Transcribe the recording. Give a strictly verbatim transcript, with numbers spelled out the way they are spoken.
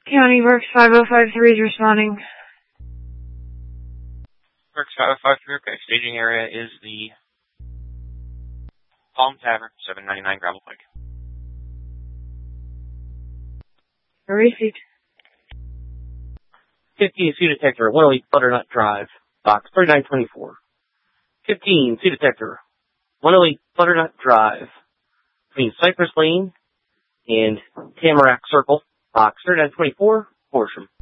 County Works five oh five three is responding. Works five oh five three, okay. Staging area is the Palm Tavern, seven ninety-nine Gravel Pike. Received. fifteen, C Detector, one oh eight Butternut Drive, box thirty-nine twenty-four. fifteen, C Detector, one oh eight Butternut Drive, between Cypress Lane and Tamarack Circle, box thirty-nine twenty-four, Horsham.